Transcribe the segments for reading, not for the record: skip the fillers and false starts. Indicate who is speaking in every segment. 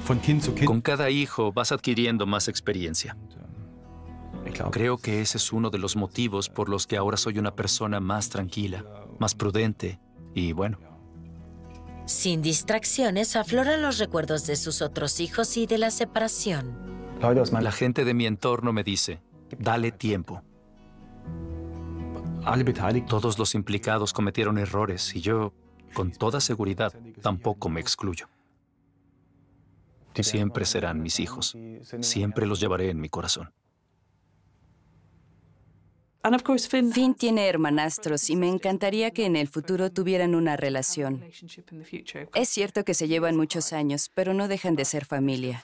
Speaker 1: Con cada hijo vas adquiriendo más experiencia. Creo que ese es uno de los motivos por los que ahora soy una persona más tranquila, más prudente y bueno.
Speaker 2: Sin distracciones, afloran los recuerdos de sus otros hijos y de la separación.
Speaker 1: La gente de mi entorno me dice, dale tiempo. Todos los implicados cometieron errores y yo, con toda seguridad, tampoco me excluyo. Siempre serán mis hijos. Siempre los llevaré en mi corazón.
Speaker 3: Finn tiene hermanastros y me encantaría que en el futuro tuvieran una relación. Es cierto que se llevan muchos años, pero no dejan de ser familia.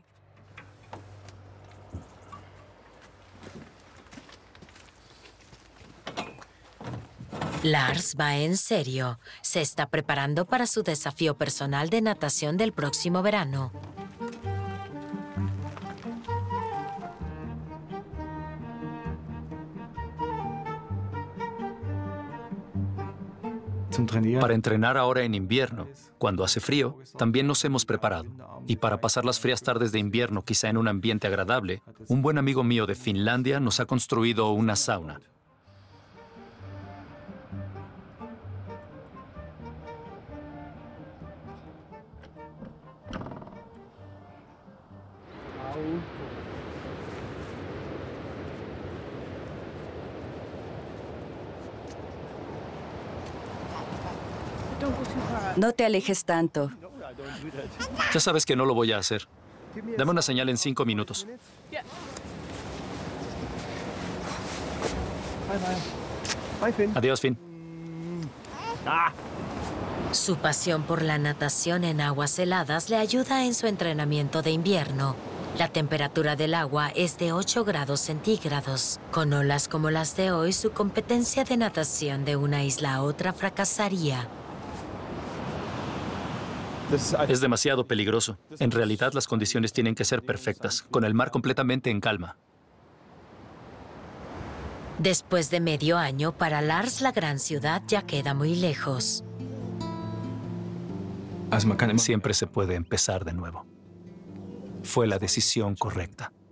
Speaker 2: Lars va en serio. Se está preparando para su desafío personal de natación del próximo verano.
Speaker 1: Para entrenar ahora en invierno, cuando hace frío, también nos hemos preparado. Y para pasar las frías tardes de invierno, quizá en un ambiente agradable, un buen amigo mío de Finlandia nos ha construido una sauna.
Speaker 3: No te alejes tanto.
Speaker 1: Ya sabes que no lo voy a hacer. Dame una señal en 5 minutos. Adiós, Finn.
Speaker 2: Su pasión por la natación en aguas heladas le ayuda en su entrenamiento de invierno. La temperatura del agua es de 8 grados centígrados. Con olas como las de hoy, su competencia de natación de una isla a otra fracasaría.
Speaker 1: Es demasiado peligroso. En realidad, las condiciones tienen que ser perfectas, con el mar completamente en calma.
Speaker 2: Después de medio año, para Lars la gran ciudad ya queda muy lejos.
Speaker 1: Siempre se puede empezar de nuevo. Fue la decisión correcta.